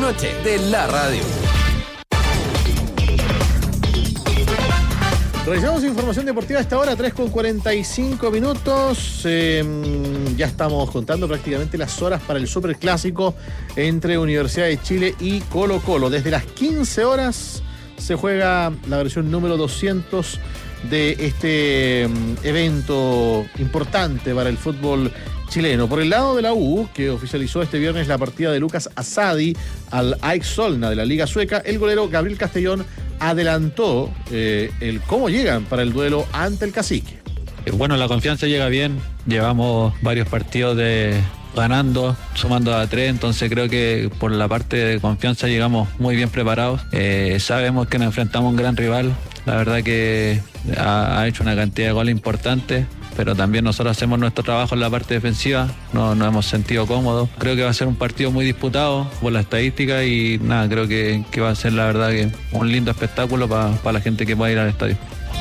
noche de la radio. Realizamos información deportiva a esta hora, 3:45. Ya estamos contando prácticamente las horas para el superclásico entre Universidad de Chile y Colo-Colo. Desde las 15 horas se juega la versión número 200 de este evento importante para el fútbol chileno. Por el lado de la U, que oficializó este viernes la partida de Lucas Asadi al AIK Solna de la Liga Sueca, el golero Gabriel Castellón adelantó el cómo llegan para el duelo ante el Cacique. Bueno, la confianza llega bien. Llevamos varios partidos ganando, sumando a 3, entonces creo que por la parte de confianza llegamos muy bien preparados. Sabemos que nos enfrentamos a un gran rival. La verdad que ha hecho una cantidad de goles importantes, pero también nosotros hacemos nuestro trabajo en la parte defensiva, nos hemos sentido cómodos. Creo que va a ser un partido muy disputado por la estadística y nada, creo que va a ser la verdad que un lindo espectáculo para la gente que pueda ir al estadio.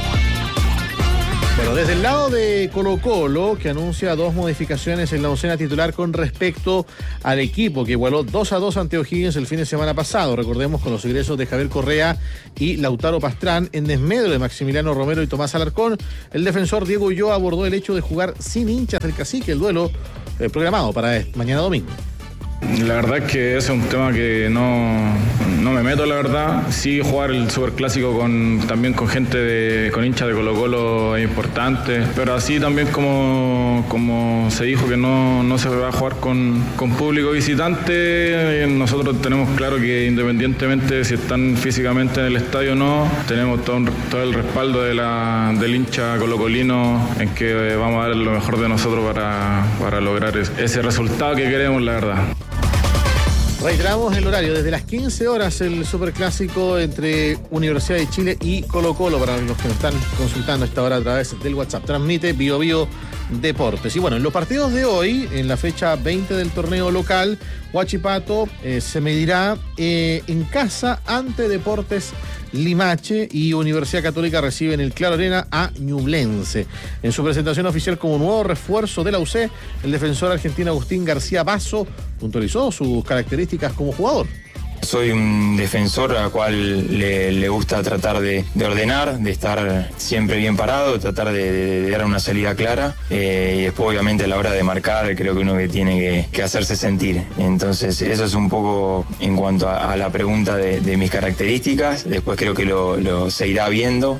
Bueno, desde el lado de Colo-Colo, que anuncia 2 modificaciones en la oncena titular con respecto al equipo que igualó 2-2 ante O'Higgins el fin de semana pasado. Recordemos con los ingresos de Javier Correa y Lautaro Pastrán en desmedro de Maximiliano Romero y Tomás Alarcón. El defensor Diego Ulloa abordó el hecho de jugar sin hinchas del Cacique, el duelo programado para mañana domingo. La verdad es que ese es un tema que no me meto, la verdad. Sí, jugar el superclásico también con gente con hinchas de Colo-Colo es importante, pero así también como se dijo que no se va a jugar con público visitante, nosotros tenemos claro que independientemente si están físicamente en el estadio o no, tenemos todo el respaldo del hincha colocolino en que vamos a dar lo mejor de nosotros para lograr ese resultado que queremos, la verdad. Reiteramos el horario, desde las 15 horas el superclásico entre Universidad de Chile y Colo-Colo, para los que nos están consultando a esta hora a través del WhatsApp. Transmite Bio Deportes. Y bueno, en los partidos de hoy, en la fecha 20 del torneo local, Huachipato se medirá en casa ante Deportes Limache y Universidad Católica recibe en el Claro Arena a Ñublense. En su presentación oficial como nuevo refuerzo de la UC, el defensor argentino Agustín García Basso puntualizó sus características como jugador. Soy un defensor al cual le gusta tratar de ordenar, de estar siempre bien parado, tratar de dar una salida clara y después obviamente a la hora de marcar creo que uno que tiene que hacerse sentir. Entonces eso es un poco en cuanto a la pregunta de mis características, después creo que lo se irá viendo.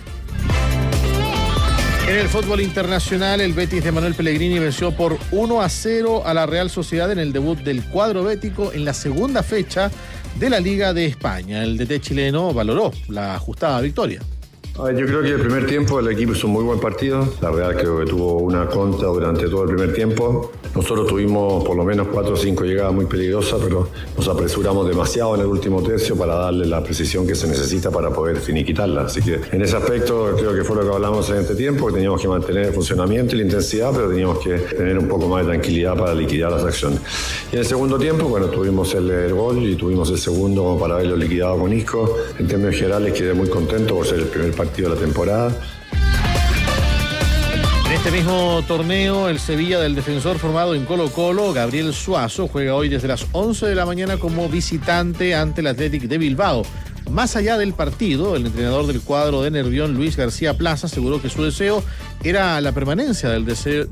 En el fútbol internacional, el Betis de Manuel Pellegrini venció por 1-0 a la Real Sociedad en el debut del cuadro bético en la segunda fecha de la Liga de España. El DT chileno valoró la ajustada victoria. Yo creo que el primer tiempo el equipo hizo un muy buen partido. La Real creo que tuvo una contra durante todo el primer tiempo. Nosotros tuvimos por lo menos 4 o 5 llegadas muy peligrosas, pero nos apresuramos demasiado en el último tercio para darle la precisión que se necesita para poder finiquitarla. Así que en ese aspecto creo que fue lo que hablamos en este tiempo, que teníamos que mantener el funcionamiento y la intensidad, pero teníamos que tener un poco más de tranquilidad para liquidar las acciones. Y en el segundo tiempo, bueno, tuvimos el gol y tuvimos el segundo como para haberlo liquidado con Isco. En términos generales quedé muy contento por ser el primer partido de la temporada. En este mismo torneo, el Sevilla del defensor formado en Colo-Colo, Gabriel Suazo, juega hoy desde las 11 de la mañana como visitante ante el Athletic de Bilbao. Más allá del partido, el entrenador del cuadro de Nervión, Luis García Plaza, aseguró que su deseo era la permanencia del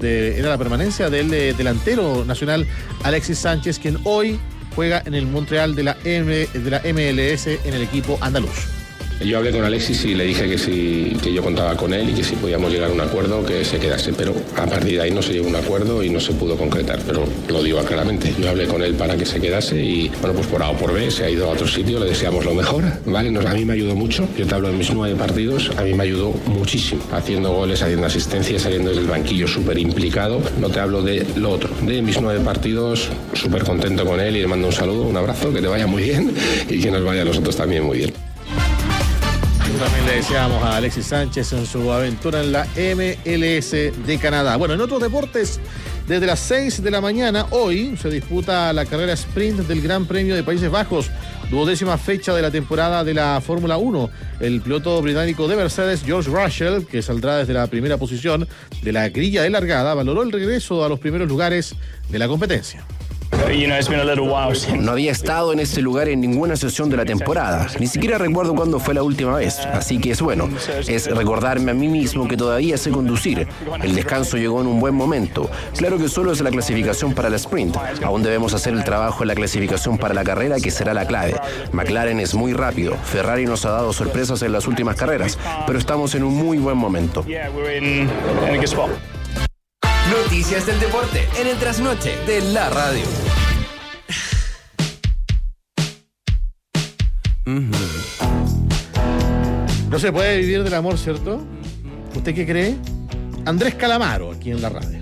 delantero nacional Alexis Sánchez, quien hoy juega en el Montreal de la MLS en el equipo andaluz. Yo hablé con Alexis y le dije que yo contaba con él y que si podíamos llegar a un acuerdo que se quedase, pero a partir de ahí no se llegó a un acuerdo y no se pudo concretar, pero lo digo claramente. Yo hablé con él para que se quedase y bueno, pues por A o por B se ha ido a otro sitio, le deseamos lo mejor, ¿vale? A mí me ayudó mucho, yo te hablo de mis 9 partidos, a mí me ayudó muchísimo, haciendo goles, haciendo asistencias, saliendo desde el banquillo súper implicado, no te hablo de lo otro, de mis 9 partidos, súper contento con él y le mando un saludo, un abrazo, que te vaya muy bien y que nos vaya a nosotros también muy bien. También le deseamos a Alexis Sánchez en su aventura en la MLS de Canadá. Bueno, en otros deportes, desde las 6 de la mañana, hoy se disputa la carrera sprint del Gran Premio de Países Bajos, 12ª fecha de la temporada de la Fórmula 1. El piloto británico de Mercedes, George Russell, que saldrá desde la primera posición de la grilla de largada, valoró el regreso a los primeros lugares de la competencia. No había estado en este lugar en ninguna sesión de la temporada, ni siquiera recuerdo cuándo fue la última vez, así que es bueno, es recordarme a mí mismo que todavía sé conducir. El descanso llegó en un buen momento. Claro que solo es la clasificación para el sprint, aún debemos hacer el trabajo en la clasificación para la carrera, que será la clave. McLaren es muy rápido, Ferrari nos ha dado sorpresas en las últimas carreras, pero estamos en un muy buen momento. Noticias del deporte en el trasnoche de la radio. No se puede vivir del amor, ¿cierto? ¿Usted qué cree? Andrés Calamaro, aquí en la radio.